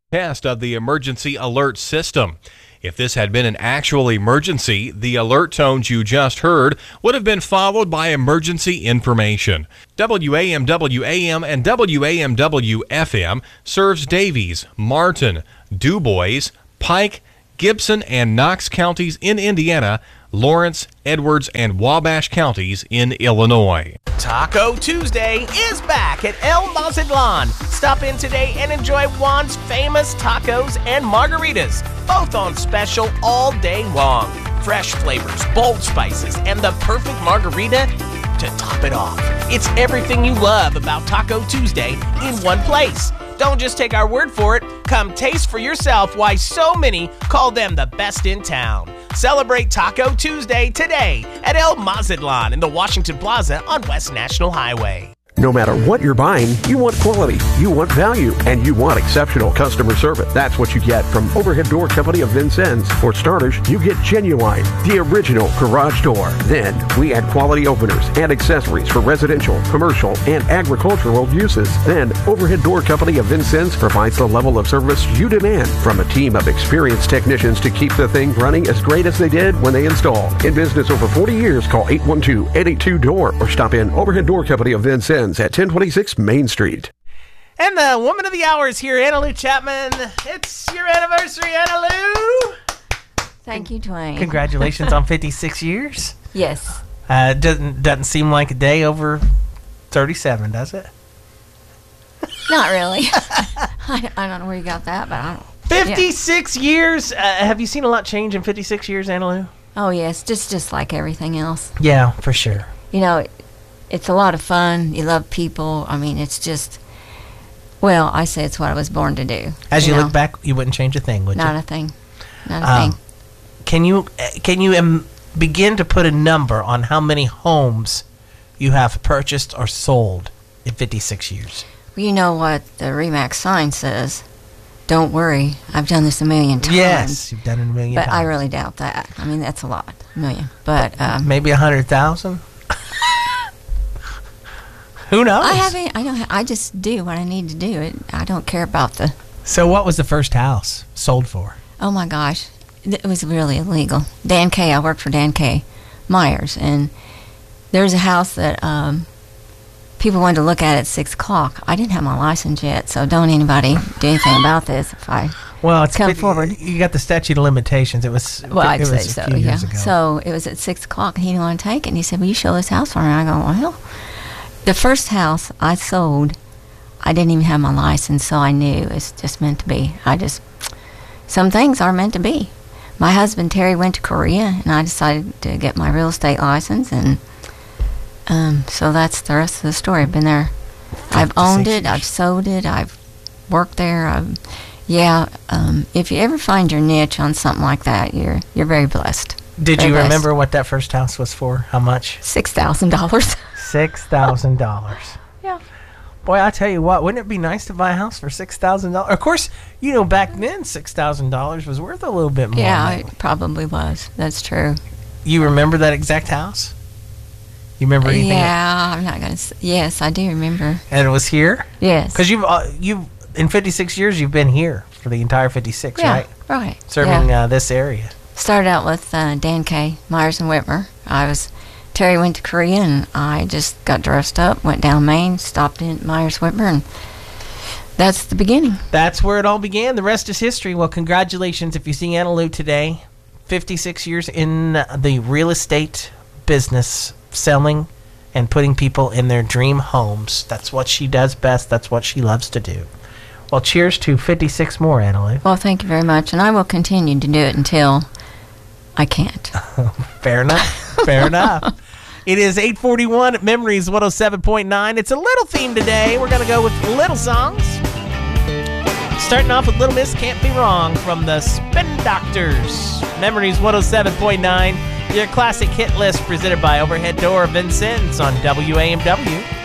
Test of the emergency alert system. If this had been an actual emergency, the alert tones you just heard would have been followed by emergency information. WAMW AM and WAMW FM serves Davies, Martin, DuBois, Pike, Gibson, and Knox counties in Indiana, Lawrence, Edwards, and Wabash counties in Illinois. Taco Tuesday is back at El Mazatlan. Stop in today and enjoy Juan's famous tacos and margaritas, both on special all day long. Fresh flavors, bold spices, and the perfect margarita to top it off. It's everything you love about Taco Tuesday in one place. Don't just take our word for it. Come taste for yourself why so many call them the best in town. Celebrate Taco Tuesday today at El Mazatlan in the Washington Plaza on West National Highway. No matter what you're buying, you want quality, you want value, and you want exceptional customer service. That's what you get from Overhead Door Company of Vincennes. For starters, you get Genuine, the original garage door. Then, we add quality openers and accessories for residential, commercial, and agricultural uses. Then, Overhead Door Company of Vincennes provides the level of service you demand from a team of experienced technicians to keep the thing running as great as they did when they installed. In business over 40 years, call 812-882-DOOR or stop in Overhead Door Company of Vincennes at 1026 Main Street. And the woman of the hour is here, Anna Lou Chapman. It's your anniversary, Anna Lou. Thank you, Dwayne. Congratulations on 56 years. Yes. Doesn't seem like a day over 37, does it? Not really. I don't know where you got that, but I don't. 56 years. Have you seen a lot change in 56 years, Anna Lou? Oh, yes. Just like everything else. Yeah, for sure. You know, it's a lot of fun. You love people. I mean, it's just, well, I say it's what I was born to do. As you look back, you wouldn't change a thing, would you? Not a thing. Not a thing. Can you begin to put a number on how many homes you have purchased or sold in 56 years? Well, you know what the RE/MAX sign says. Don't worry, I've done this a million times. Yes, you've done it a million times. But I really doubt that. I mean, that's a lot. A million. But maybe 100,000? Who knows? I just do what I need to do. I don't care about the... So what was the first house sold for? Oh, my gosh. It was really illegal. Dan K. I worked for Dan K. Myers. And there's a house that people wanted to look at 6 o'clock. I didn't have my license yet, so don't anybody do anything about this if I come forward. You got the statute of limitations. It was I'd say so, a few years ago. So it was at 6 o'clock, and he didn't want to take it. And he said, will you show this house for me? I go, well... The first house I sold, I didn't even have my license, so I knew it's just meant to be. Some things are meant to be. My husband, Terry, went to Korea, and I decided to get my real estate license, and so that's the rest of the story. I've been there. I've owned it. I've sold it. I've worked there. If you ever find your niche on something like that, you're very blessed. Did you remember what that first house was for? How much? $6,000. $6,000. Yeah. Boy, I tell you what, wouldn't it be nice to buy a house for $6,000? Of course, back then $6,000 was worth a little bit more. Yeah, it probably was. That's true. You remember that exact house? You remember anything? Yeah, I'm not gonna. Yes, I do remember. And it was here? Yes. Because you've in 56 years you've been here for the entire 56, yeah, right? Right. Serving this area. Started out with Dan K. Myers and Whitmer. Terry went to Korea, and I just got dressed up, went down Main, stopped in Myers Whitmer, and that's the beginning. That's where it all began. The rest is history. Well, congratulations if you see Anna Lou today. 56 years in the real estate business, selling and putting people in their dream homes. That's what she does best. That's what she loves to do. Well, cheers to 56 more, Anna Lou. Well, thank you very much, and I will continue to do it until I can't. Fair enough. Fair enough. It is 8:41 at Memories 107.9. It's a little theme today. We're going to go with little songs. Starting off with Little Miss Can't Be Wrong from the Spin Doctors. Memories 107.9. Your classic hit list presented by Overhead Door Vincennes on WAMW.